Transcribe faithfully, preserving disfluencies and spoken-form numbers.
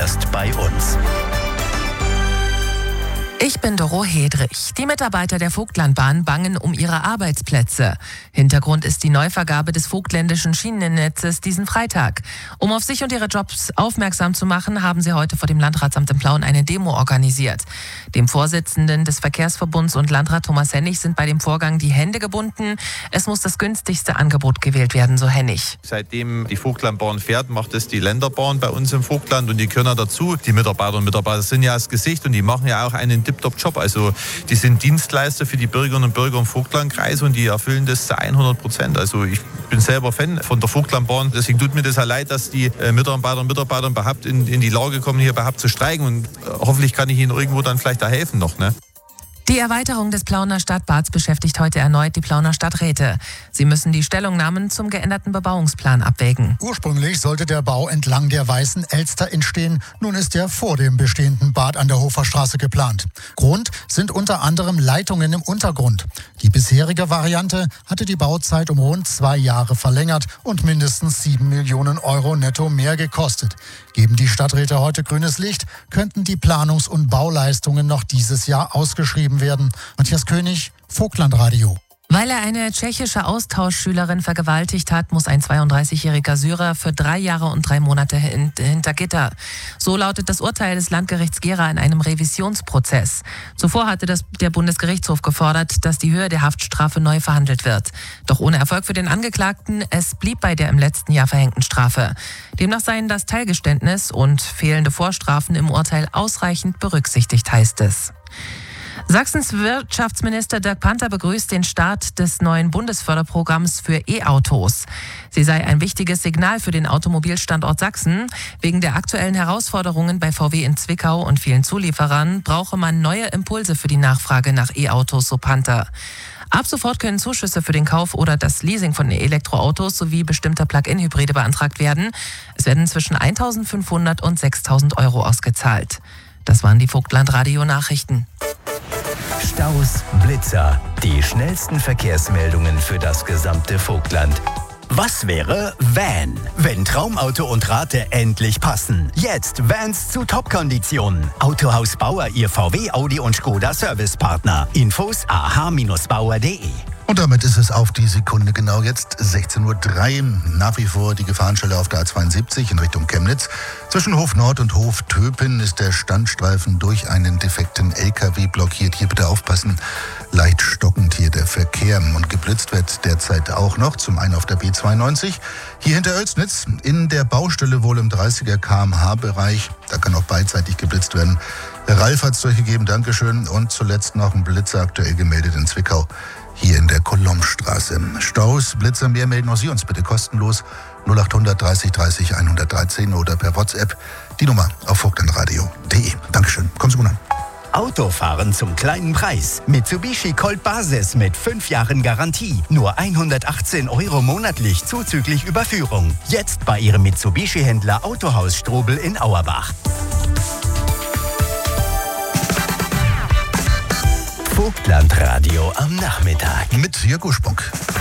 hörst bei uns. Ich bin Doro Hedrich. Die Mitarbeiter der Vogtlandbahn bangen um ihre Arbeitsplätze. Hintergrund ist die Neuvergabe des vogtländischen Schienennetzes diesen Freitag. Um auf sich und ihre Jobs aufmerksam zu machen, haben sie heute vor dem Landratsamt in Plauen eine Demo organisiert. Dem Vorsitzenden des Verkehrsverbunds und Landrat Thomas Hennig sind bei dem Vorgang die Hände gebunden. Es muss das günstigste Angebot gewählt werden, so Hennig. Seitdem die Vogtlandbahn fährt, macht es die Länderbahn bei uns im Vogtland und die können dazu. Die Mitarbeiter und Mitarbeiter sind ja das Gesicht und die machen ja auch einen Tip-Top-Job. Also die sind Dienstleister für die Bürgerinnen und Bürger im Vogtlandkreis und die erfüllen das zu hundert Prozent. Also ich bin selber Fan von der Vogtlandbahn. Deswegen tut mir das ja leid, dass die Mitarbeiter und Mitarbeiter überhaupt in, in die Lage kommen, hier überhaupt zu streiken. Und hoffentlich kann ich ihnen irgendwo dann vielleicht da helfen noch, ne? Die Erweiterung des Plauener Stadtbads beschäftigt heute erneut die Plauener Stadträte. Sie müssen die Stellungnahmen zum geänderten Bebauungsplan abwägen. Ursprünglich sollte der Bau entlang der Weißen Elster entstehen. Nun ist er vor dem bestehenden Bad an der Hoferstraße geplant. Grund sind unter anderem Leitungen im Untergrund. Die bisherige Variante hatte die Bauzeit um rund zwei Jahre verlängert und mindestens sieben Millionen Euro netto mehr gekostet. Geben die Stadträte heute grünes Licht, könnten die Planungs- und Bauleistungen noch dieses Jahr ausgeschrieben werden. Matthias König, Vogtlandradio. Weil er eine tschechische Austauschschülerin vergewaltigt hat, muss ein zweiunddreißigjähriger Syrer für drei Jahre und drei Monate hinter Gitter. So lautet das Urteil des Landgerichts Gera in einem Revisionsprozess. Zuvor hatte das, der Bundesgerichtshof gefordert, dass die Höhe der Haftstrafe neu verhandelt wird. Doch ohne Erfolg für den Angeklagten, es blieb bei der im letzten Jahr verhängten Strafe. Demnach seien das Teilgeständnis und fehlende Vorstrafen im Urteil ausreichend berücksichtigt, heißt es. Sachsens Wirtschaftsminister Dirk Panther begrüßt den Start des neuen Bundesförderprogramms für E-Autos. Sie sei ein wichtiges Signal für den Automobilstandort Sachsen. Wegen der aktuellen Herausforderungen bei V W in Zwickau und vielen Zulieferern brauche man neue Impulse für die Nachfrage nach E-Autos, so Panther. Ab sofort können Zuschüsse für den Kauf oder das Leasing von Elektroautos sowie bestimmter Plug-in-Hybride beantragt werden. Es werden zwischen eintausendfünfhundert und sechstausend Euro ausgezahlt. Das waren die Vogtland-Radio-Nachrichten. Staus, Blitzer, die schnellsten Verkehrsmeldungen für das gesamte Vogtland. Was wäre Van, wenn Traumauto und Rate endlich passen? Jetzt Vans zu Top-Konditionen. Autohaus Bauer, Ihr V W, Audi und Skoda Servicepartner. Infos a h Bindestrich bauer punkt de. Und damit ist es auf die Sekunde genau jetzt sechzehn Uhr drei. Nach wie vor die Gefahrenstelle auf der A zweiundsiebzig in Richtung Chemnitz. Zwischen Hof Nord und Hof Töpen ist der Standstreifen durch einen defekten L K W blockiert. Hier bitte aufpassen. Leicht stockend hier der Verkehr. Und geblitzt wird derzeit auch noch. Zum einen auf der B zweiundneunzig. Hier hinter Oelsnitz in der Baustelle wohl im dreißiger Kilometer pro Stunde Bereich. Da kann auch beidseitig geblitzt werden. Der Ralf hat es durchgegeben. Dankeschön. Und zuletzt noch ein Blitzer aktuell gemeldet in Zwickau. Hier in der Kolombstraße. Staus, Blitzer, mehr melden auch Sie uns bitte kostenlos null achthundert dreißig dreißig hundertdreizehn oder per WhatsApp die Nummer auf vogtlandradio punkt de. Dankeschön. Kommen Sie gut an. Autofahren zum kleinen Preis. Mitsubishi Colt Basis mit fünf Jahren Garantie. Nur hundertachtzehn Euro monatlich zuzüglich Überführung. Jetzt bei Ihrem Mitsubishi-Händler Autohaus Strobel in Auerbach. Vogtlandradio am Nachmittag. Mit Jörg Uschbunk.